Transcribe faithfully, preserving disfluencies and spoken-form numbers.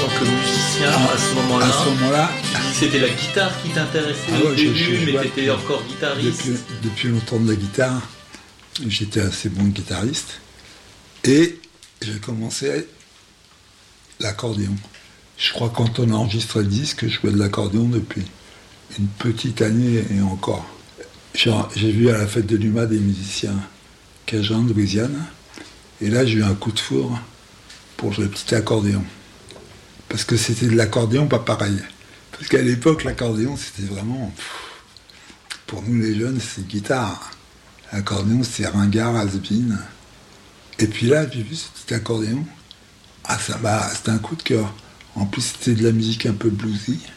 tant que musicien Ah, à ce moment-là. À ce moment-là, Tu dis que c'était la guitare qui t'intéressait Ah au ouais, je- début, je mais jouais t'étais depuis- encore guitariste. depuis, depuis longtemps de la guitare, j'étais assez bon guitariste. Et j'ai commencé l'accordéon. Je crois que quand on a enregistré le disque, je jouais de l'accordéon depuis une petite année et encore. J'ai, j'ai vu à la fête de l'U M A des musiciens cajuns de Louisiane. Et là, j'ai eu un coup de foudre pour le petit accordéon. Parce que c'était de l'accordéon pas pareil. Parce qu'à l'époque, l'accordéon, c'était vraiment... Pff, pour nous les jeunes, c'est une guitare. L'accordéon, c'était ringard, has-been. Et puis là, j'ai vu ce petit accordéon. Ah, ça m'a... C'était un coup de cœur. En plus, c'était de la musique un peu bluesy.